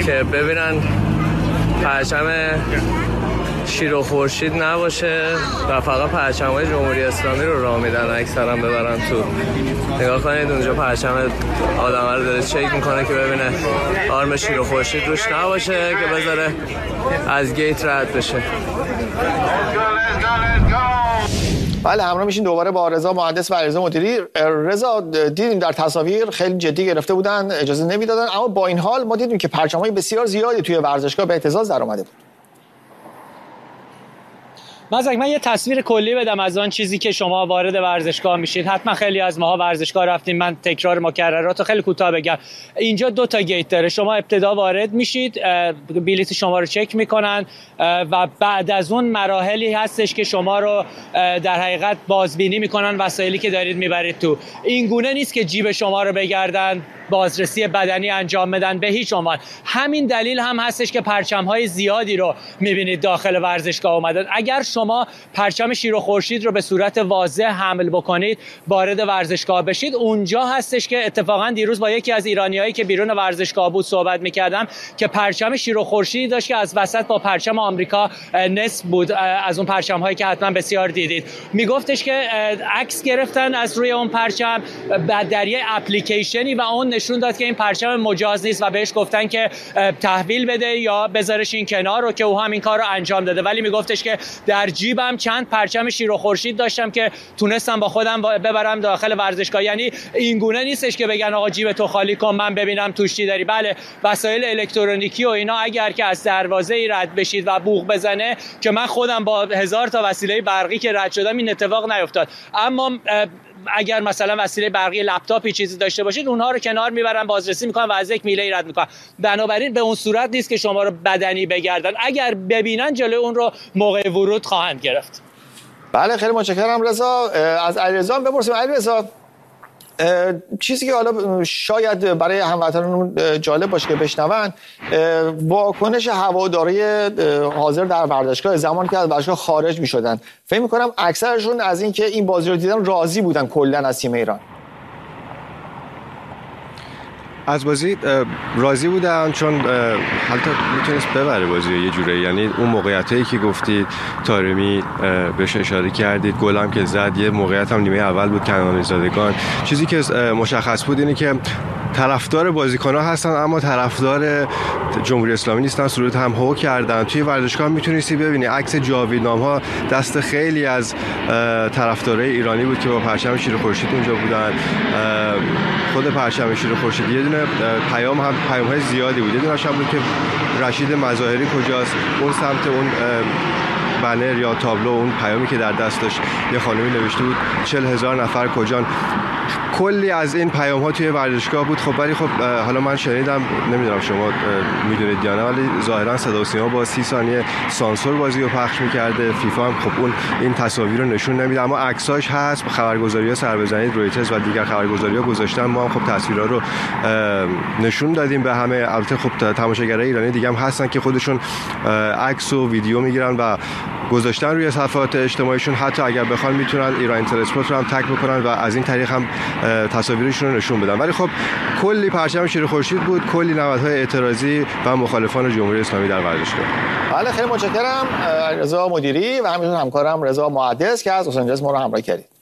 که ببینن پرچم شیر و خورشید نباشه و فقط پرچم‌های جمهوری اسلامی رو راه میدن اکثرا ببرن تو. نگاه کنید اونجا پرچم آدم‌ها رو داره چک میکنه که ببینه آرم شیر و خورشید روش نباشه که بذاره از گیت رد بشه. بله، همراه میشین دوباره با رضا مهندس و علیرضا مدیری. رضا، دیدیم در تصاویر خیلی جدی گرفته بودن، اجازه نمیدادن، اما با این حال ما دیدیم که پرچم‌های بسیار زیادی توی ورزشگاه به اهتزاز در اومده بود. من یه تصویر کلی بدم از آن چیزی که شما وارد ورزشگاه میشید. حتما خیلی از ماها ورزشگاه رفتیم، من تکرار مکررات رو خیلی کوتاه بگم. اینجا 2 تا گیت داره. شما ابتدا وارد میشید، بلیط شما رو چک میکنن و بعد از اون مراحلی هستش که شما رو در حقیقت بازبینی میکنن وسایلی که دارید میبرید تو. این گونه نیست که جیب شما رو بگردن بازرسی بدنی انجام بدن، به هیچ عنوان. همین دلیل هم هستش که پرچم‌های زیادی رو می‌بینید داخل ورزشگاه اومدن. اگر شما پرچم شیر و خورشید رو به صورت واضح حمل بکنید، وارد ورزشگاه بشید، اونجا هستش که اتفاقا دیروز با یکی از ایرانیایی که بیرون ورزشگاه بود صحبت می‌کردم که پرچم شیر و خورشید داشت که از وسط با پرچم آمریکا نصف بود، از اون پرچم‌هایی که حتما بسیار دیدید. میگفتش که عکس گرفتن از روی اون پرچم در یه اپلیکیشنی و اون نشون داد که این پرچم مجاز نیست و بهش گفتن که تحویل بده یا بذارش این کنار رو، که او هم این کار رو انجام داده. ولی میگفتش که در جیبم چند پرچم شیر و خورشید داشتم که تونستم با خودم ببرم داخل ورزشگاه. یعنی این گونه نیستش که بگن آقا جیب تو خالی کن من ببینم توش چی داری. بله، وسایل الکترونیکی و اینا اگر که از دروازه‌ای رد بشید و بوق بزنه، که من خودم با 1000 تا وسیله برقی که رد شدم این اتفاق نیفتاد، اما اگر مثلا وسیله برقی لپتاپی چیزی داشته باشید اونها رو کنار میبرن، بازرسی میکنن و از یک میله رد میکنن. بنابراین به اون صورت نیست که شما رو بدنی بگردن، اگر ببینن جلوی اون رو موقع ورود خواهند گرفت. بله، خیلی متشکرم رضا. از علیرضا بپرسیم. علیرضا، چیزی که حالا شاید برای هموطنان جالب باشه که بشنون، واکنش هواداری حاضر در ورزشگاه زمانی که از ورزشگاه خارج می‌شدن، فکر می‌کنم اکثرشون از اینکه این بازی رو دیدن راضی بودن کلاً از تیم ایران. از بازی راضی بودن، چون حتی میتونست ببره بازی یه جوره. یعنی اون موقعیتایی که گفتید طارمی بهش اشاره کردید، گلم که زد، یه موقعیت هم نیمه اول بود کنعانی زادگان. چیزی که مشخص بود اینه که طرفدار بازیکن‌ها هستن اما طرفدار جمهوری اسلامی نیستن. صورت هم هو کردن. توی ورزشگاه میتونستی ببینی عکس جاویدنام‌ها دست خیلی از طرفدارای ایرانی بود که با پرچم شیر خورشید اونجا بودن. خود پرچم شیر خورشید یه دونه پیام‌های زیادی بود. یه دونه‌ش هم بود که رشید مظاهری کجاست، اون سمت اون بنر یا تابلو، اون پیامی که در دست داشت یه خانمی نوشته بود 40,000 نفر کجان. کلی از این پیام ها توی ورزشگاه بود. خب ولی خب حالا من شنیدم، نمیدونم شما میدونید یا نه، ولی ظاهرا صدا و سیما با 30 ثانیه سانسور بازی رو پخش میکرده. فیفا هم خب اون این تصاویر رو نشون نمیده، اما عکساش هست. خبرگزاری‌ها سر بزنید، رویترز و دیگر خبرگزاری‌ها گذاشتن. ما هم خب تصویرها رو نشون دادیم به همه. البته خب تماشاگرای ایرانی دیگه هم هستن که خودشون عکس و ویدیو میگیرن و گذاشتن روی صفحات اجتماعیشون. حتی اگر بخوان میتونن ایران اینتراسپورت رو هم تگ بکنن و از این طریق هم تصاویرشون رو نشون بدن. ولی خب کلی پرچم شیر خورشید بود، کلی نمادهای اعتراضی و مخالفان جمهوری اسلامی در ورزشگاه. بله، خیلی متشکرم. رضا مدیری و همینطور همکارم رضا مهندس که از لس آنجلس ما رو همراهی کردید.